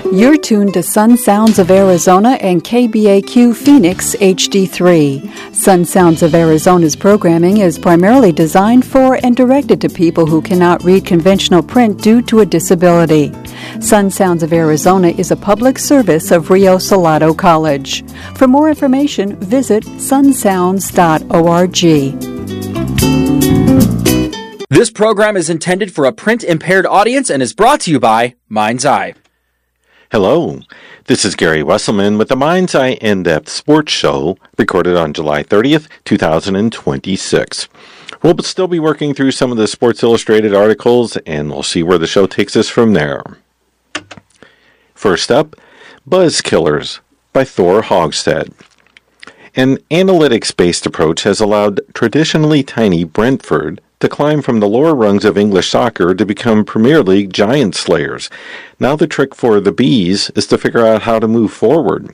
You're tuned to Sun Sounds of Arizona and KBAQ Phoenix HD3. Sun Sounds of Arizona's programming is primarily designed for and directed to people who cannot read conventional print due to a disability. Sun Sounds of Arizona is a public service of Rio Salado College. For more information, visit sunsounds.org. This program is intended for a print-impaired audience and is brought to you by Mind's Eye. Hello, this is Gary Wesselman with the Mind's Eye In-Depth Sports Show, recorded on July 30th, 2026. We'll still be working through some of the Sports Illustrated articles, and we'll see where the show takes us from there. First up, Buzz Killers by Thor Hogstad. An analytics-based approach has allowed traditionally tiny Brentford to climb from the lower rungs of English soccer to become Premier League giant slayers. Now the trick for the Bees is to figure out how to move forward.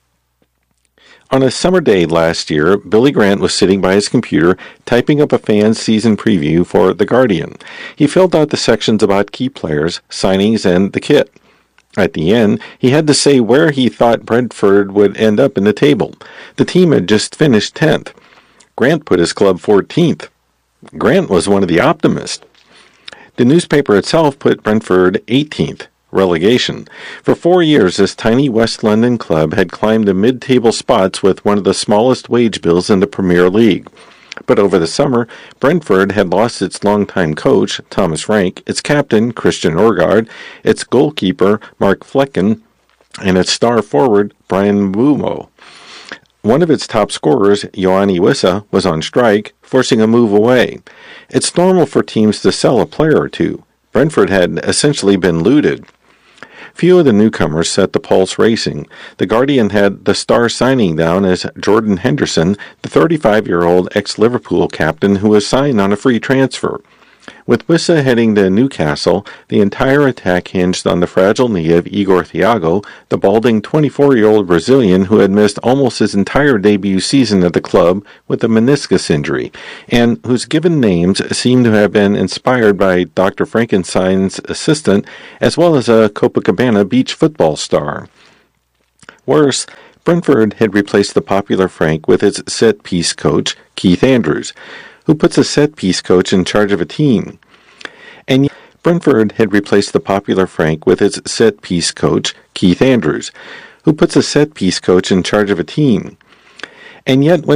On a summer day last year, Billy Grant was sitting by his computer typing up a fan's season preview for The Guardian. He filled out the sections about key players, signings, and the kit. At the end, he had to say where he thought Brentford would end up in the table. The team had just finished 10th. Grant put his club 14th. Grant was one of the optimists. The newspaper itself put Brentford 18th, relegation. For 4 years, this tiny West London club had climbed the mid-table spots with one of the smallest wage bills in the Premier League. But over the summer, Brentford had lost its longtime coach, Thomas Rank, its captain, Christian Orgaard, its goalkeeper, Mark Flecken, and its star forward, Brian Mbeumo. One of its top scorers, Ioane Wissa, was on strike, forcing a move away. It's normal for teams to sell a player or two. Brentford had essentially been looted. Few of the newcomers set the pulse racing. The Guardian had the star signing down as Jordan Henderson, the 35-year-old ex-Liverpool captain who was signed on a free transfer. With Wissa heading to Newcastle, the entire attack hinged on the fragile knee of Igor Thiago, the balding 24-year-old Brazilian who had missed almost his entire debut season at the club with a meniscus injury, and whose given names seem to have been inspired by Dr. Frankenstein's assistant, as well as a Copacabana beach football star. Worse, Brentford had replaced the popular Frank with its set-piece coach, Keith Andrews, who puts a set-piece coach in charge of a team. And yet, Brentford had replaced the popular Frank with its set-piece coach, Keith Andrews, who puts a set-piece coach in charge of a team. And yet, when